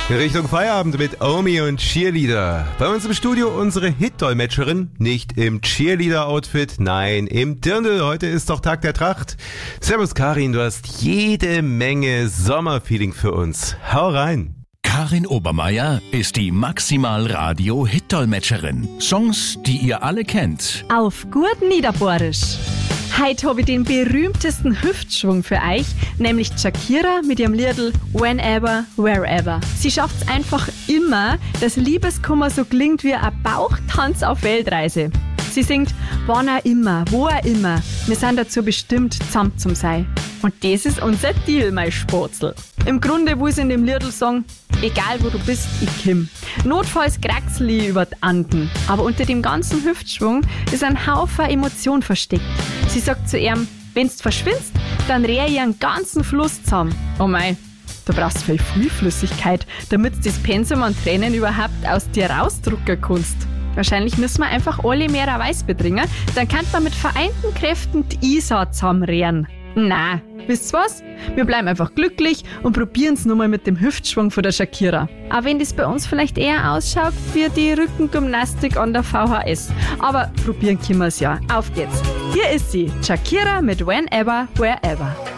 Richtung Feierabend mit Omi und Cheerleader. Bei uns im Studio unsere Hit-Dolmetscherin. Nicht im Cheerleader-Outfit, nein, im Dirndl. Heute ist doch Tag der Tracht. Servus Karin, du hast jede Menge Sommerfeeling für uns. Hau rein. Karin Obermeier ist die Maximal-Radio-Hit-Dolmetscherin. Songs, die ihr alle kennt. Auf gut Niederbohrisch. Heute habe ich den berühmtesten Hüftschwung für euch, nämlich Shakira mit ihrem Liedl Whenever, Wherever. Sie schafft es einfach immer, dass Liebeskummer so klingt wie ein Bauchtanz auf Weltreise. Sie singt, wann auch immer, wo auch immer, wir sind dazu bestimmt, zusammen zu sein. Und das ist unser Deal, mein Spatzel. Im Grunde will sie in dem Liedl sagen, egal wo du bist, ich komm. Notfalls kraxel ich über die Anden. Aber unter dem ganzen Hüftschwung ist ein Haufen Emotion versteckt. Sie sagt zu ihm, wenn's verschwindst, dann rehe ich einen ganzen Fluss zusammen. Oh mei, du brauchst viel Flüssigkeit, damit du das Pensum an Tränen überhaupt aus dir rausdrucken kannst. Wahrscheinlich müssen wir einfach alle mehr Weiß betrinken, dann kann man mit vereinten Kräften die Isar zusammenrehren. Na, wisst ihr was? Wir bleiben einfach glücklich und probieren's nur mal mit dem Hüftschwung von der Shakira. Auch wenn das bei uns vielleicht eher ausschaut wie die Rückengymnastik an der VHS. Aber probieren können wir's ja. Auf geht's. Hier ist sie, Shakira mit Whenever, Wherever.